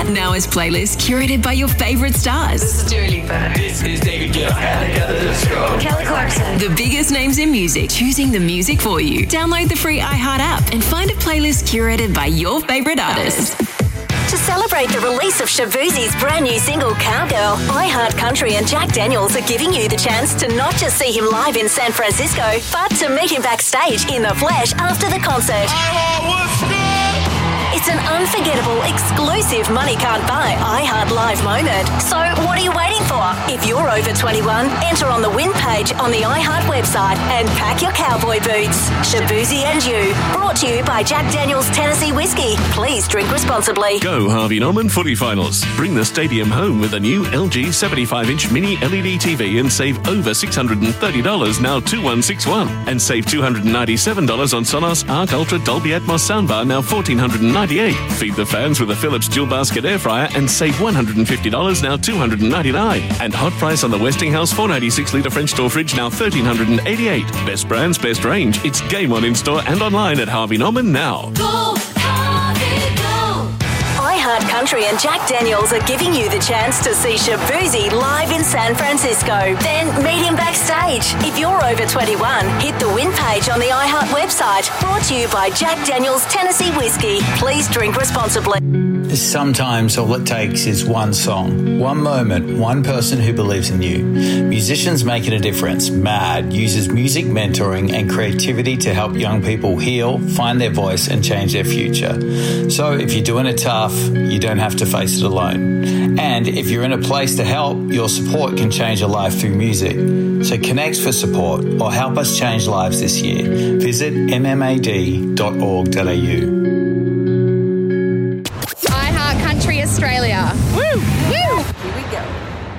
Now as playlists curated by your favourite stars. This is Dua Lipa. This is David Guetta. Let's go. Kelly Clarkson. The biggest names in music, choosing the music for you. Download the free iHeart app and find a playlist curated by your favourite artists. To celebrate the release of Shaboozey's brand new single, Cowgirl, iHeart Country and Jack Daniels are giving you the chance to not just see him live in San Francisco, but to meet him backstage in the flesh after the concert. It's an unforgettable, exclusive money can't buy iHeart Live moment. So what are you waiting for? If you're over 21, enter on the win page on the iHeart website and pack your cowboy boots. Shaboozey and You, brought to you by Jack Daniels Tennessee Whiskey. Please drink responsibly. Go Harvey Norman footy finals. Bring the stadium home with a new LG 75-inch mini LED TV and save over $630, now 2161. And save $297 on Sonos Arc Ultra Dolby Atmos soundbar, now $1,498. Feed the fans with a Philips dual basket air fryer and save $150, now $299. And hot price on the Westinghouse 496-litre French door fridge, now $1,388. Best brands, best range. It's game on in-store and online at Harvey Norman now. Go, Harvey, go! iHeart Country and Jack Daniels are giving you the chance to see Shaboozey live in San Francisco. Then meet him backstage. If you're over 21, hit the win page on the iHeart website. Brought to you by Jack Daniels Tennessee Whiskey. Please drink responsibly. Sometimes all it takes is one song, one moment, one person who believes in you. Musicians Making a Difference, MAD, uses music mentoring and creativity to help young people heal, find their voice and change their future. So if you're doing it tough, you don't have to face it alone. And if you're in a place to help, your support can change a life through music. So connect for support or help us change lives this year. Visit mmad.org.au.